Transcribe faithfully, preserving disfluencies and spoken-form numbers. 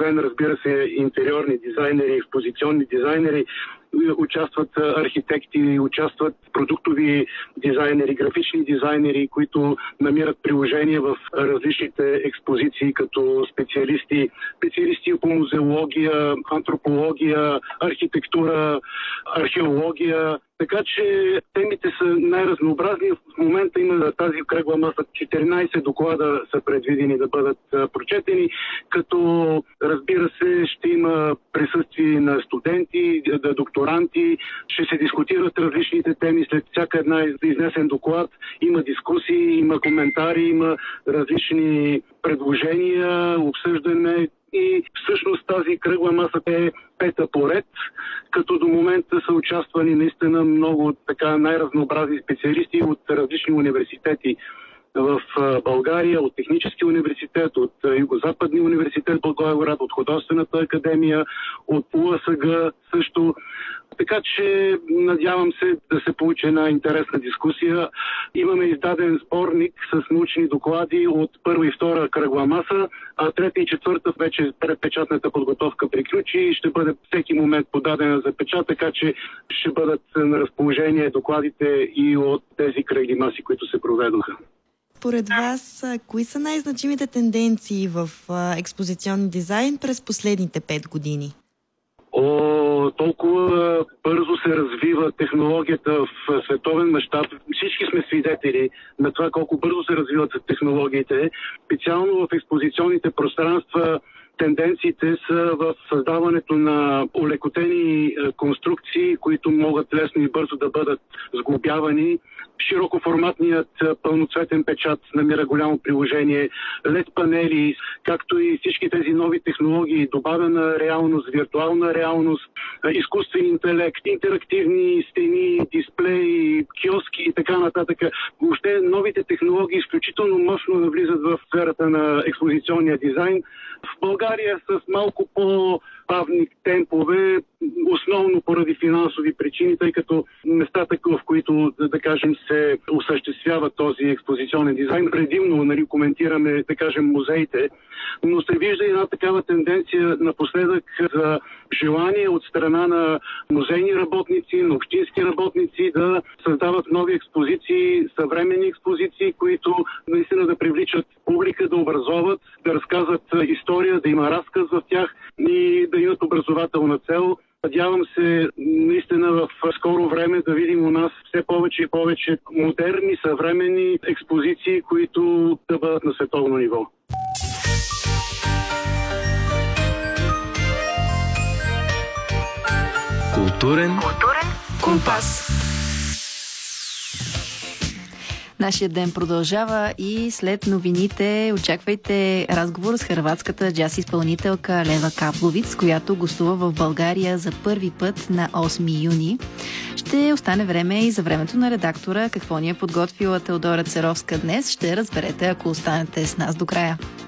освен, разбира се, интериорни дизайнери, експозиционни дизайнери, участват архитекти, участват продуктови дизайнери, графични дизайнери, които намират приложение в различните експозиции като специалисти, специалисти по музеология, антропология, архитектура, археология. Така че темите са най-разнообразни. В момента има тази кръгла маса. четиринайсет доклада са предвидени да бъдат прочетени, като разбира се ще има присъствие на студенти, докторанти, ще се дискутират различните теми след всяка една изнесен доклад. Има дискусии, има коментари, има различни предложения, обсъждане. И всъщност тази кръгла маса е пета поред, като до момента са участвали наистина много така най-разнообразни специалисти от различни университети в България, от Технически университет, от Югозападния университет Благоевград, от Художествената академия, от УАСГ също. Така че надявам се да се получи една интересна дискусия. Имаме издаден сборник с научни доклади от първа и втора кръгла маса, а трета и четвърта вече предпечатната подготовка приключи и ще бъде всеки момент подадена за печат, така че ще бъдат на разположение докладите и от тези кръгли маси, които се проведоха. Според вас, кои са най-значимите тенденции в експозиционен дизайн през последните пет години? О, толкова бързо се развива технологията в световен мащаб. Всички сме свидетели на това колко бързо се развиват технологиите. Специално в експозиционните пространства тенденциите са в създаването на олекотени конструкции, които могат лесно и бързо да бъдат сглобявани. Широкоформатният пълноцветен печат намира голямо приложение, лед панели, както и всички тези нови технологии, добавена реалност, виртуална реалност, изкуствен интелект, интерактивни стени, дисплеи, киоски и така нататък. Въобще новите технологии изключително мощно навлизат в сферата на експозиционния дизайн. В България с малко по-бавни темпове, основно поради финансови причини, тъй като местата, в които, да кажем, се осъществява този експозиционен дизайн, предимно, нали, коментираме, да кажем, музеите, но се вижда една такава тенденция напоследък за желание от страна на музейни работници, на общински работници да създават нови експозиции, съвременни експозиции, които наистина да привличат публика, да образоват, да разказват история, да има разказ в тях и да имат образователна цел. Надявам се наистина в скоро време да видим у нас все повече и повече модерни, съвременни експозиции, които да бъдат на световно ниво. Културен, Културен компас. Нашия ден продължава и след новините очаквайте разговор с хърватската джаз изпълнителка Лева Капловиц, която гостува в България за първи път на осми юни. Ще остане време и за времето на редактора. Какво ни е подготвила Теодора Церовска днес, ще разберете, ако останете с нас до края.